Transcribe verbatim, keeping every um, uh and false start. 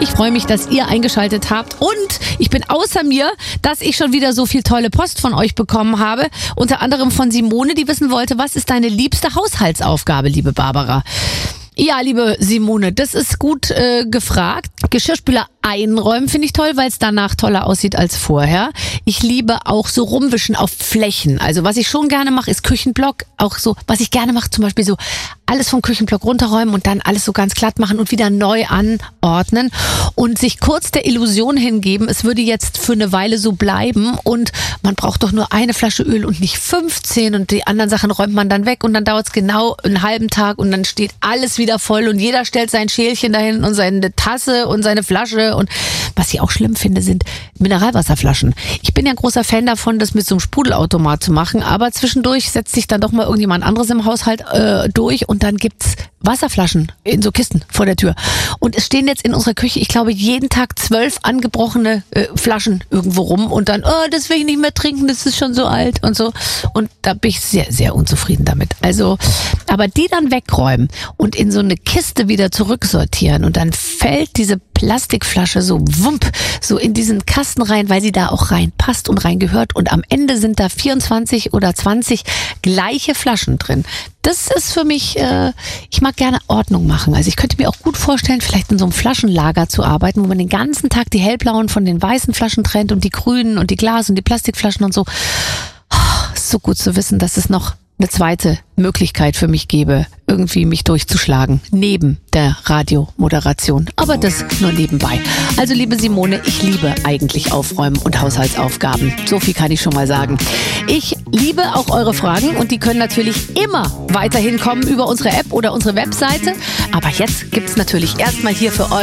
Ich freue mich, dass ihr eingeschaltet habt und ich bin außer mir, dass ich schon wieder so viel tolle Post von euch bekommen habe. Unter anderem von Simone, die wissen wollte, was ist deine liebste Haushaltsaufgabe, liebe Barbara? Ja, liebe Simone, das ist gut äh, gefragt. Geschirrspüler einräumen finde ich toll, weil es danach toller aussieht als vorher. Ich liebe auch so rumwischen auf Flächen. Also was ich schon gerne mache, ist Küchenblock. Auch so, was ich gerne mache, zum Beispiel so alles vom Küchenblock runterräumen und dann alles so ganz glatt machen und wieder neu anordnen und sich kurz der Illusion hingeben, es würde jetzt für eine Weile so bleiben und man braucht doch nur eine Flasche Öl und nicht fünfzehn und die anderen Sachen räumt man dann weg und dann dauert es genau einen halben Tag und dann steht alles wieder voll und jeder stellt sein Schälchen dahin und seine Tasse und seine Flasche und was ich auch schlimm finde, sind Mineralwasserflaschen. Ich bin ja ein großer Fan davon, das mit so einem Sprudelautomat zu machen, aber zwischendurch setzt sich dann doch mal irgendjemand anderes im Haushalt äh, durch und dann gibt's Wasserflaschen in so Kisten vor der Tür. Und es stehen jetzt in unserer Küche, ich glaube, jeden Tag zwölf angebrochene äh, Flaschen irgendwo rum und dann, oh, das will ich nicht mehr trinken, das ist schon so alt und so. Und da bin ich sehr, sehr unzufrieden damit. Also, aber die dann wegräumen und in so eine Kiste wieder zurücksortieren und dann fällt diese Plastikflasche so wump, so in diesen Kasten rein, weil sie da auch reinpasst und reingehört und am Ende sind da vierundzwanzig oder zwanzig gleiche Flaschen drin. Das ist für mich, äh, ich mag gerne Ordnung machen. Also ich könnte mir auch gut vorstellen, vielleicht in so einem Flaschenlager zu arbeiten, wo man den ganzen Tag die hellblauen von den weißen Flaschen trennt und die grünen und die Glas- und die Plastikflaschen und so. Oh, ist so gut zu wissen, dass es noch eine zweite Möglichkeit für mich gäbe, irgendwie mich durchzuschlagen, neben der Radiomoderation. Aber das nur nebenbei. Also liebe Simone, ich liebe eigentlich Aufräumen und Haushaltsaufgaben. So viel kann ich schon mal sagen. Ich liebe auch eure Fragen und die können natürlich immer weiterhin kommen über unsere App oder unsere Webseite. Aber jetzt gibt's natürlich erstmal hier für euch